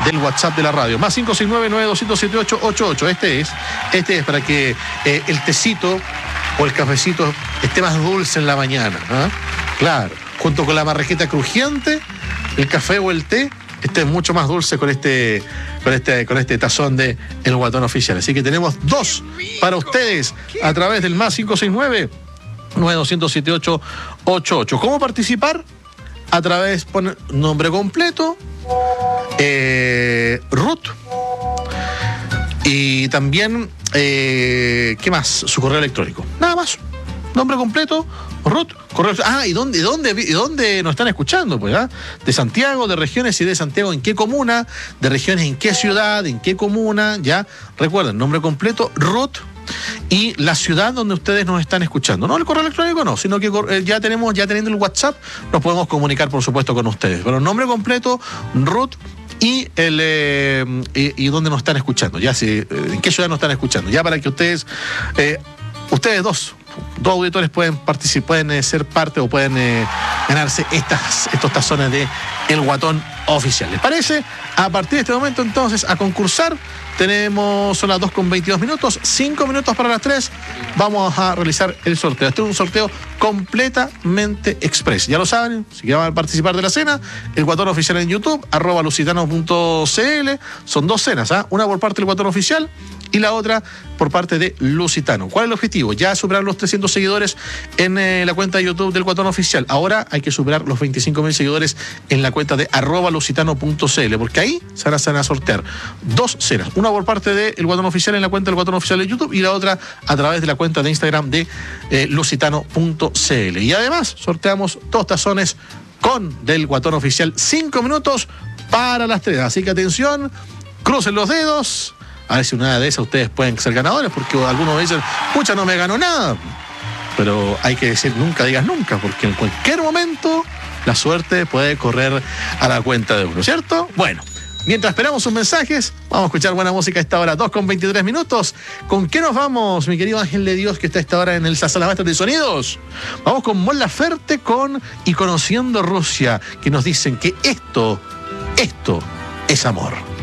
del WhatsApp de la radio. Más 569-9207-888. Este es para que el tecito o el cafecito esté más dulce en la mañana. ¿Ah? Claro, junto con la marraqueta crujiente, el café o el té, este es mucho más dulce con este tazón de El Guatón Oficial. Así que tenemos 2 para ustedes a través del más 569-9207-888. ¿Cómo participar? A través, pon nombre completo, Ruth, y también, ¿qué más? Su correo electrónico. Nada más. Nombre completo, Ruth, correo. ¿Y dónde nos están escuchando? Pues, ¿ah? De Santiago, de regiones y de Santiago, ¿en qué comuna? De regiones, ¿en qué ciudad? ¿En qué comuna? Ya, recuerden, nombre completo, Ruth, y la ciudad donde ustedes nos están escuchando. No el correo electrónico, no, sino que ya teniendo el WhatsApp, nos podemos comunicar, por supuesto, con ustedes. Pero nombre completo, Ruth, y dónde nos están escuchando, ya en qué ciudad nos están escuchando, ya para que ustedes dos auditores pueden participar, pueden ser parte o pueden ganarse estos tazones de El Guatón Oficial. ¿Les parece? A partir de este momento, entonces, a concursar. Son las 2:22, 5 minutos para las 3. Vamos a realizar el sorteo. Este es un sorteo completamente express. Ya lo saben, si quieren participar de la cena, El Guatón Oficial en YouTube, @lusitano.cl. Son 2 cenas, ¿ah? Una por parte del Guatón Oficial y la otra por parte de Lusitano. ¿Cuál es el objetivo? Ya superar los 300 seguidores en la cuenta de YouTube del Guatón Oficial. Ahora hay que superar los 25.000 seguidores en la cuenta de @lusitano.cl, porque ahí se van a sortear 2 cenas. Una por parte del Guatón Oficial en la cuenta del Guatón Oficial de YouTube y la otra a través de la cuenta de Instagram de lusitano.cl. Y además sorteamos 2 tazones del Guatón Oficial, 5 minutos para las 3. Así que atención, crucen los dedos. A ver si una de esas ustedes pueden ser ganadores, porque algunos dicen, pucha, no me ganó nada. Pero hay que decir, nunca digas nunca, porque en cualquier momento la suerte puede correr a la cuenta de uno, ¿cierto? Bueno, mientras esperamos sus mensajes, vamos a escuchar buena música a esta hora, 2:23. ¿Con qué nos vamos, mi querido Ángel de Dios, que está a esta hora en el Sala Maestra de Sonidos? Vamos con Mon Laferte y Conociendo Rusia, que nos dicen que esto es amor.